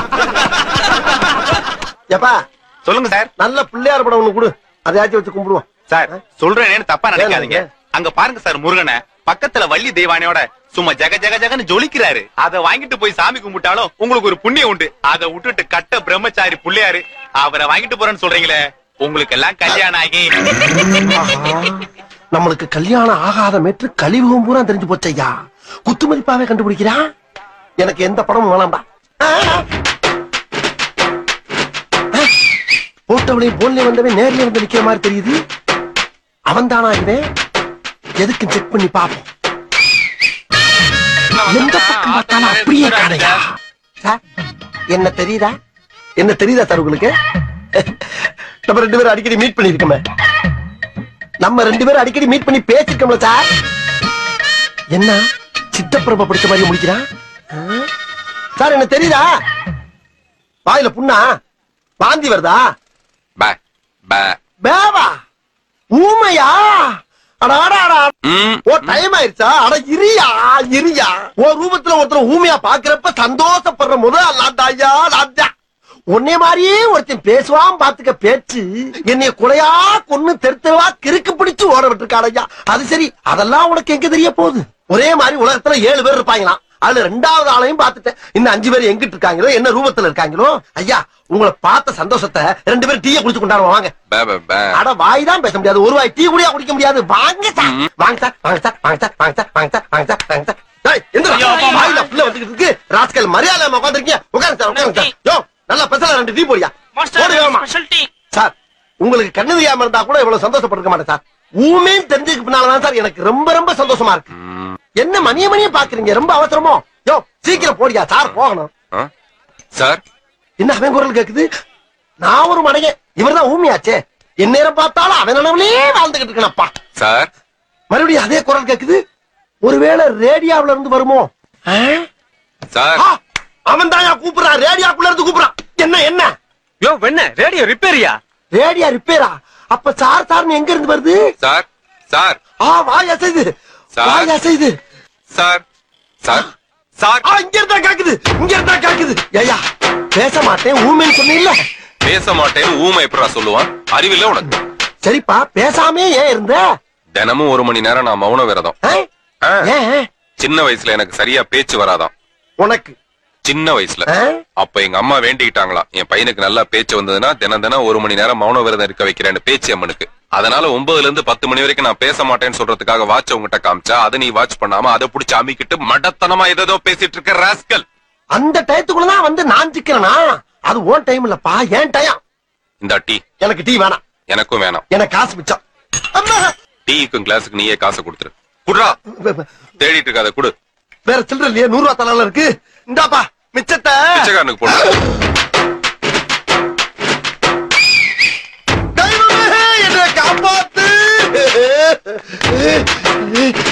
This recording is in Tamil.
ஏப்பா சொல்லுங்க சார். நல்ல பிள்ளையார் படம் ஒண்ணு கொடு, அதையாச்சும் வச்சு கும்பிடுவோம் சார். சொல்றேன்னு தப்பா நினைக்காதீங்க. அங்க பாருங்க சார், முருகனை பக்கத்துல வள்ளி தெய்வானையோட சும்மா ஜக ஜக ஜகன்னு ஜொலிக்கிறாரு. அத வாங்கிட்டு போய் சாமி கும்பிட்டாலும் உங்களுக்கு ஒரு புண்ணியம் உண்டு. அதை விட்டுட்டு கட்ட பிரம்மச்சாரி புள்ளையாரு அவரை வாங்கிட்டு போறேன்னு சொல்றீங்களே, உங்களுக்கு எல்லாம் கல்யாணம் ஆகி. நம்மளுக்கு கல்யாணம் ஆகாத மேற்று கழிவுகம் பூரா தெரிஞ்சு போச்சையா. குத்துமதிப்பாவே கண்டுபிடிக்கிறான். எனக்கு எந்த படமும் வேணாம்டா. போட்டவளையும் போன்ல வந்தவன் நேர்ல வந்து நிக்கிற மாதிரி தெரியுது. அவன் தானா இவன்? எதுக்கு செக் பண்ணி பாப்போம். எந்த பக்கம் பார்த்தாலும் அப்படியே காணையா. என்ன தெரியுதா? என்ன தெரியுதா சார் உங்களுக்கு? நம்ம ரெண்டு பேரும் அடிக்கடி மீட் பண்ணிருக்கோமே. நம்ம ரெண்டு பேரும் அடிக்கடி மீட் பண்ணி பேசிருக்கோம்ல சார். என்ன சித்தப்பிரப பிடிச்ச மாதிரி முடிக்கிறான் சார்? என்ன தெரியுதா? வாயில புண்ணா? வாந்தி வருதா? பேவா? ஊமையா? ஓ டைம் ஆயிருச்சா? அட இரியா இரியா. ஓ ரூபத்துல ஒருத்தர் ஊமையா பாக்குறப்ப சந்தோஷப்படுற முதல் லாட்டாயா லாட்டா. உன்னை மாதிரியே ஒருத்தன் பேசுவான் பாத்துக்க பேச்சு. என்னைய குலையா கொன்னு தெருத்தவா கிறுக்கு பிடிச்சு ஓட விட்டுருக்காடையா. அது சரி, அதெல்லாம் உனக்கு எங்க தெரிய போகுது? ஒரே மாதிரி உலகத்துல 7 பேர் இருப்பாங்களாம். அதுல 2வது ஆளையும் பாத்துட்டேன். இன்னும் 5 பேர் எங்கிட்டு இருக்காங்களோ, என்ன ரூபத்துல இருக்காங்களோ. ஐயா, உங்களை பார்த்த சந்தோஷத்தை 2 பேரும் டீயை குடிச்சு கொண்டாடுவோம் வாங்க. அட வாய் தான் பேச முடியாது, ஒரு வாய் டீ கூடயா குடிக்க முடியாது. வாங்க சார், வாங்க சார், வாங்க சார், வாங்க சார், வாங்க சார், வாங்க சார், வாங்க சார், வாங்க சார். வாயில புள்ள வந்துகிட்டு இருக்கு. ராஸ்கல் மரியாதை உட்காந்துருக்கீங்க. உட்காருங்க சார், உட்காருங்க சார். யோ நல்லா பேசல, 2 டீ போடியா. சார், உங்களுக்கு கண்ணு தெரியாம இருந்தா கூட இவ்வளவு சந்தோஷப்பட்டிருக்க மாட்டேன் சார். ஊமேன்னு தெரிஞ்சதுக்கு பின்னாலதான் சார் எனக்கு ரொம்ப ரொம்ப சந்தோஷமா இருக்கு. என்ன மணிய பாக்குறீங்க? ரொம்ப அவசரமோ? யோ சீக்கிரம் போடியா சார், போகணும் சார். என்ன அவன் குரல் கேக்குது? நான் ஒரு மடையன், இவர்தான் ஊமியாச்சே. என் நேரம் பார்த்தாலும் அவன் நினைவுலயே வாழ்ந்துகிட்டு இருக்கனப்பா சார். மறுபடியும் அதே குரல் கேக்குது. ஒருவேளை ரேடியோவுல இருந்து வருமோ? சார், அவன் தான் கூப்பிடுறான், ரேடியோக்குள்ள இருந்து கூப்பிடுறான். என்ன என்ன? யோ வெண்ண ரேடியோ ரிப்பேரியா? ரேடியோ ரிப்பேரா? அப்ப சார் சார் எங்க இருந்து வருது? Sir sir. வாய் அசைது, வாய் அசைது. Sir sir sir. இங்க இருந்தா கேக்குது, இங்க இருந்தா கேக்குது. ஐயா பேச மாட்டேன் ஊமைன்னு சொன்னீல்ல. பேச மாட்டேன் ஊமை எப்படா சொல்லுவான்? அறிவில்ல உனக்கு? சரிப்பா, பேசாமே ஏன் இருந்த? தினமும் 1 மணி நேரம் நான் மௌன விரதம். சின்ன வயசுல எனக்கு சரியா பேச்சு வராதான். உனக்கு சின்ன வயசுல அப்ப எங்க அம்மா வேண்டிக்கிட்டாங்களா, என் பையனுக்கு நல்லா பேச்சு வந்ததுன்னா தினம் 1 மணி நேரம் மௌன விரதம் இருக்க வைக்கிறேன்னு பேச்சு அம்மனுக்கு. அதனால 9ல இருந்து 10 மணி வரைக்கும் நான் பேச மாட்டேன்னு சொல்றதுக்காக வாட்ச் உங்ககிட்ட காமிச்சா, அதை நீ வாட்ச் பண்ணாம அதை புடிச்சு அமிக்கிட்டு மடத்தனமா ஏதோ பேசிட்டு இருக்க ராஸ்கல். அந்த டயத்துக்குள்ளதான் வந்து நான் சிக்கிறனா? அது ஓன் டைம் இல்லப்பா, ஏன் டைம். இந்த டீ. எனக்கு டீ வேணாம். எனக்கும் வேணாம். எனக்கு காசு மிச்சம். டீக்கும் கிளாஸுக்கு நீயே காசை கொடுத்துரு. குடுறா, தேடிட்டு இருக்காத குடு. வேற சில்லற இல்லையே, 100 ரூபா தலால இருக்கு. இந்தாப்பா மிச்சத்தை பிச்சைக்காரனுக்கு போடு.